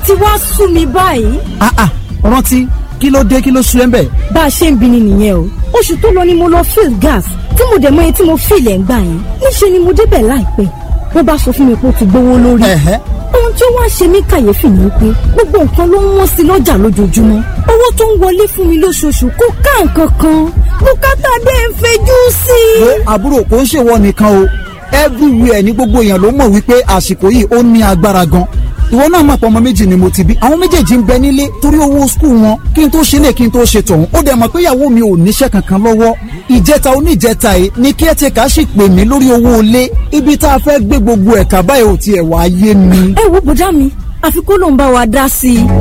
ti wá sú mi báyìí. rántí kí ló dé, kí ló sú ẹ ń bẹ̀. bá a ṣe ń bi ni nìyẹn o. oṣù tó lọ ni mo lọ fill gas tí mo dẹ̀ mọ iye tí mo fill ẹ̀ ń gbà yẹn. níṣẹ́ ni mo débẹ̀ láìpẹ́ wọ́n bá sọ fún mi pé ó ti gbówó lórí. ohun tí ó wá ṣe mí kàyéfì ni pé gbogbo nǹkan ló ń wọ́n sí lọ́jà lójoojúmọ́. owó tó ń wọlé fún mi lóṣooṣù kò ká nǹkan kan. bùkátà dé ń fẹjú sí i. àbúrò kò ń ṣèwọ nìkan o, everywhere ní gbogbo èèyàn ló mọ̀ wípé àsìkò yìí ó ní agbára gan. ìwọ náà mọ̀ pé ọmọ méjì ni mo ti bí, àwọn méjèèjì ń bẹ nílé torí owó skul wọn, kí n tó ṣe lè kí n tó ṣe tọ̀hún. ó dẹ̀ mọ̀ pé ìyàwó mi ò níṣẹ́ kankan lọ́wọ́. ìjẹta oníjẹta yìí ni caretaker sì pè mí lórí owó ilé. ibi tá a fẹ́ gbé gbogbo ẹ̀ka báyìí ò tiẹ̀ wá yé mi. ẹ wo bùdá mi àfi kó ló ń bá wa dá sí i.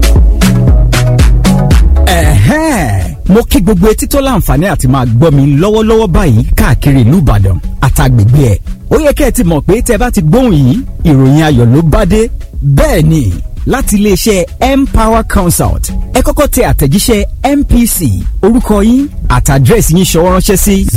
mo kí gbogbo etí tó láǹfààní àti máa gbọ́ mi lọ́wọ́lọ́wọ́ báyìí káàkiri ìlú Ìbàdàn àtàgbègbè ẹ̀. ó yẹ kẹ́ ẹ ti mọ̀ pé tẹ́ bá ti gbóhùn yìí ìròyìn ayọ̀ ló bá dé. bẹ́ẹ̀ ni láti iléeṣẹ́ Empower Consult ẹ kọ́kọ́ tẹ àtẹ̀jíṣẹ́ MPC orúkọ yín àtàdírẹ́sì yín ṣọwọ́ ránṣẹ́ sí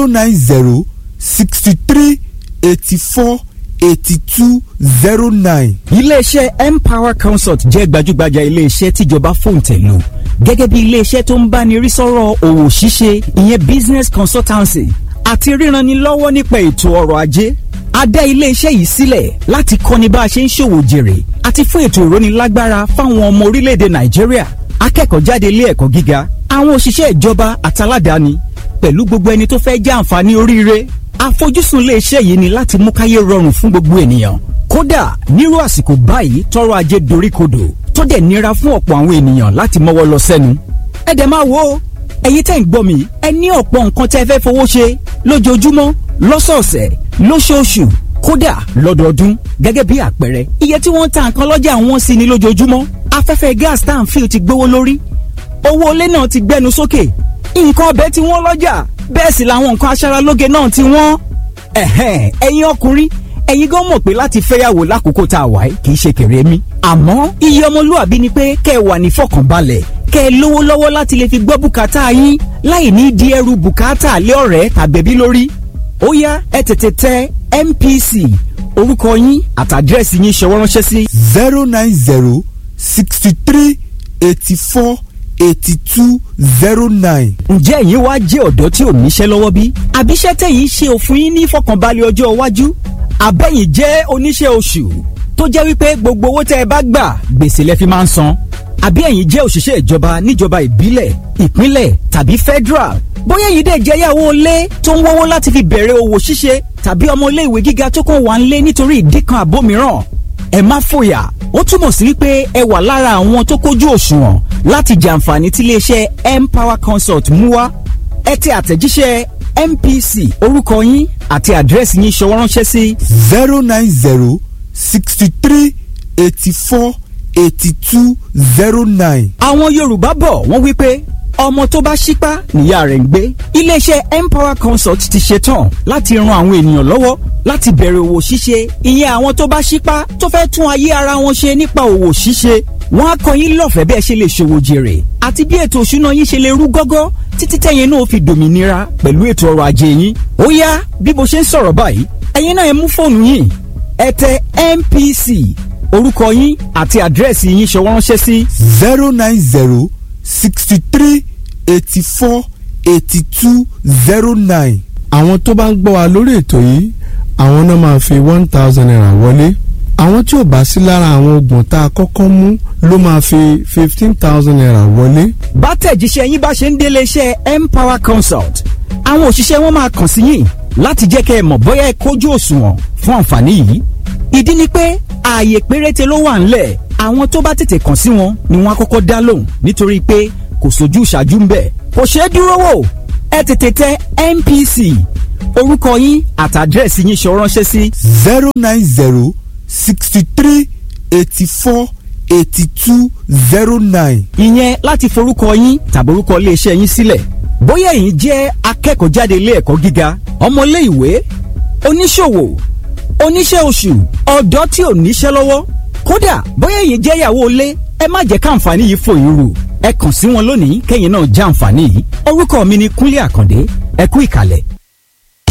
09063848209. iléeṣẹ́ Empower Consult jẹ́ gbajúgbajà iléeṣẹ́ tíjọba fòǹtẹ̀ lù gẹ́gẹ́ bí iléeṣẹ́ tó ń báni rí sọ́rọ̀ òwò ṣíṣe ìyẹn business consultancy àti ríranni lọ́wọ́ nípa ètò ọrọ̀ ajé. A dá iléeṣẹ́ yìí sílẹ̀ láti kọ́ni bá a ṣe ń ṣòwò jèrè àti fún ètò ìrónilágbára fáwọn ọmọ orílẹ̀-èdè Nàìjíríà, akẹ́kọ̀ọ́ jáde ilé ẹ̀kọ́ gíga, àwọn òṣìṣẹ́ ìjọba àtàládàáni pẹ̀lú gbogbo ẹni tó fẹ́ jẹ àǹfààní oríire. Àfojúsùn iléeṣẹ́ yìí ni láti mú káyé rọrùn fún gbogbo ènìyàn. Kódà nírú àsìkò báyìí tọrọ ajé doríkodò tó dẹ̀ nira fún ọ̀pọ̀ àwọn ènìyàn láti mọ́wọ́ lọ sẹ́nu. Ẹ dẹ̀ máa wo ẹ̀yin tẹ́ ń gbọ́ mi, ẹ ní ọ̀pọ̀ nǹkan tẹ́ fẹ́ fowó ṣe lójoojúmọ́, lọ́sọ̀ọ̀sẹ̀, lóṣooṣù, kódà lọ́dọọdún. Gẹ́gẹ́ bí àpẹẹrẹ, iye tí wọ́n ń ta nǹkan lọ́jà wọ́n sì ní lójoojúmọ́. Afẹ́fẹ́ gas tá à ń fi ti gbówó lórí. Owó ilé náà ti gbẹnu sókè. Nǹkan ọbẹ̀ tí wọ́n lọ́jà, bẹ́ẹ̀ sì làwọn nǹkan aṣaralóge náà ti wọ́n. Ẹ̀yin ọkùnrin, ẹ̀yin gan mọ̀ pé láti fẹ́yàwó lákòókò tá a wà kì í ṣe kéré mi. Àmọ́ iye ọmọlúàbí ni pé kẹ́ ẹ wà ní fọkànbalẹ̀, kẹ́ ẹ lówó lọ́wọ́ láti lè fi gbọ́ bùkátà yín láì ní di ẹrù bùkátà lé ọ̀rẹ́ tàbẹ̀bí lórí. Ó yá ẹ tètè tẹ MPC orúkọ yín àtàdírẹ́sì yín ṣọwọ́ ránṣẹ́ sí 09063848209. ǹjẹ́ ẹ̀yin wá jẹ́ ọ̀dọ́ tí ò níṣẹ́ lọ́wọ́ bí? àbíṣẹ́ tẹ̀yìn ṣe òfin yín ní ìfọ̀kànbalẹ̀ ọjọ́ iwájú? àbẹ́yìn jẹ́ oníṣẹ́ oṣù tó jẹ́ wípé gbogbo owó tẹ́ ẹ bá gbà gbèsè lẹ fi máa ń san? àbí ẹ̀yin jẹ́ òṣìṣẹ́ ìjọba níjọba ìbílẹ̀, ìpínlẹ̀ tàbí federal? bóyá yìí dẹ̀ jẹ́ yàwó ilé tó ń wọ́wọ́ láti fi bẹ̀rẹ̀ òwò ṣíṣe tàbí ọmọ ilé ìwé gíga tó kàn wá ń lé nítorí ìdí kan àbó mìíràn. ẹ má fòyà, ó túmọ̀ sí wípé ẹ wà lára àwọn tó kójú òṣùwọ̀n láti jàǹfààní tí iléeṣẹ́ Empower Consult mú wá. ẹ tẹ àtẹ̀jíṣẹ́ MPC orúkọ yín àti àdírẹ́sì yín ṣọwọ́ ránṣẹ́ sí 09063848209. àwọn Yorùbá bọ̀ wọ́n wí pé ọmọ tó bá ṣípá níyà rẹ̀ ń gbé. iléeṣẹ́ Empower Consult ti ṣetán láti ran àwọn ènìyàn lọ́wọ́ láti bẹ̀rẹ̀ òwò ṣíṣe, ìyẹn àwọn tó bá ṣípá tó fẹ́ tún ayé ara wọn ṣe nípa òwò ṣíṣe. wọ́n á kọ́ yín lọ́fẹ̀ẹ́ bẹ́ẹ̀ ṣe lè ṣòwò jèrè àti bí ètò òṣùná yín ṣe lè rú gọ́gọ́ títí tẹ́yìn náà fi dòmìnira pẹ̀lú ètò ọrọ̀ ajé yín. ó yá bí mo ṣe ń sọ̀rọ̀ báyìí ẹ̀yin náà ẹ mú fóònù yín, ẹ tẹ MPC orúkọ yín àti àdírẹ́sì yín ṣọwọ́ ránṣẹ́ sí 09063848209. àwọn tó bá ń gbọ́ wa lórí ètò yìí àwọn náà máa fi 1000 naira wọlé. àwọn tí ò bá sí lára àwọn oògùn tá a kọ́kọ́ mú ló máa fi 15,000 naira wọlé. bá tẹ̀jíṣẹ́ yín bá ṣe ń délé iṣẹ́ Empower Consult, àwọn òṣìṣẹ́ wọn máa kàn sí yín láti jẹ́ kẹ́ ẹ mọ̀ bóyá ẹ kójú òṣùwọ̀n fún àǹfààní yìí. ìdí ni pé ààyè péréte ló wà ńlẹ̀. àwọn tó bá tètè kàn sí wọn ni wọ́n á kọ́kọ́ dá lóhùn nítorí pé kò sójú ṣáájú ń bẹ̀. kò ṣeé dúró wò, ẹ tètè tẹ MPC orúkọ yín àtàdírẹ́sì yín ṣọwọ́ ránṣẹ́ sí 09063848209. ìyẹn láti forúkọ yín tàbí orúkọ iléeṣẹ́ yín sílẹ̀. bóyá ẹ̀yin jẹ́ akẹ́kọ̀ọ́ jáde ilé ẹ̀kọ́ gíga, ọmọ ilé ìwé, oníṣòwò, oníṣẹ́ oṣù, ọ̀dọ́ tí ò níṣẹ́ lọ́wọ́, kódà bóyá ẹ̀yin jẹ́ ìyàwó ilé, ẹ má jẹ́ káǹfààní yìí fò yín rù. ẹ kàn sí wọn lónìí kẹ́yìn náà já àǹfààní yìí. orúkọ mi ni Kúnlé Àkàndé, ẹ kú ìkàlẹ̀.